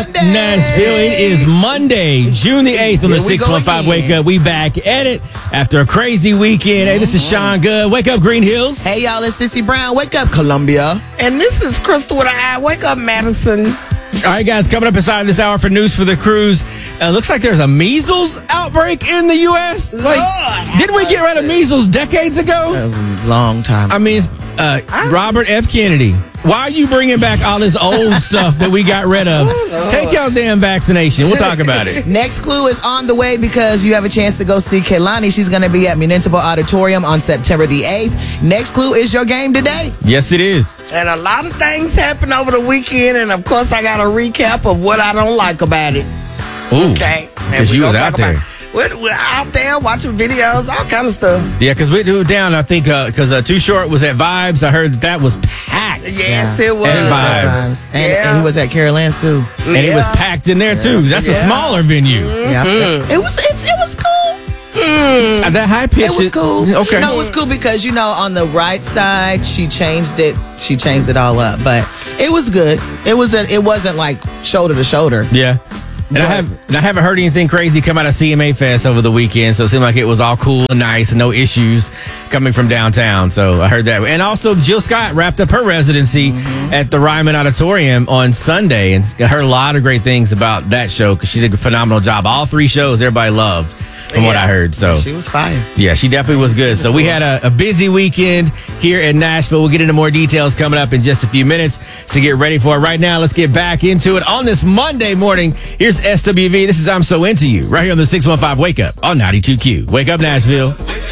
Monday. Nashville. It is Monday, June the 8th on the 615 Wake Up. We back at it after a crazy weekend. Hey, this is Sean Good. Wake up, Green Hills. Hey, y'all, it's Sissy Brown. Wake up, Columbia. And this is Crystal with an eye. Wake up, Madison. All right, guys, coming up inside this hour for News for the Cruise. Looks like there's a measles outbreak in the U.S. Didn't we get rid of measles decades ago? A long time. I mean, Robert F. Kennedy. Why are you bringing back all this old stuff that we got rid of? Take y'all's damn vaccination. We'll talk about it. Next clue is on the way because you have a chance to go see Kehlani. She's going to be at Municipal Auditorium on September the 8th. Next clue is your game today. Yes, it is. And a lot of things happened over the weekend, and of course, I got a recap of what I don't like about it. Ooh, Okay. because you was out there. We're out there watching videos, all kind of stuff. Yeah, because we do it down, I think, because Too Short was at Vibes. I heard that was packed. Yes, it was. And Vibes. And he was at Carol Ann's, too. And it was packed in there, too. That's a smaller venue. Yeah. It was cool. That high pitch. It was cool. Okay. No, it was cool because, on the right side, she changed it. She changed it all up. But it was good. It wasn't like shoulder to shoulder. Yeah. And I haven't heard anything crazy come out of CMA Fest over the weekend, so it seemed like it was all cool and nice and no issues coming from downtown. So I heard that. And also, Jill Scott wrapped up her residency at the Ryman Auditorium on Sunday, and I heard a lot of great things about that show because she did a phenomenal job. All three shows everybody loved, from what I heard. So She was fire. yeah, she definitely was good. So we had a busy weekend here in Nashville. We'll get into more details coming up in just a few minutes. So get ready for it. Right now, let's get back into it on this Monday morning. Here's SWV. This is I'm So Into You right here on the 615 Wake Up on 92Q. Wake up, Nashville.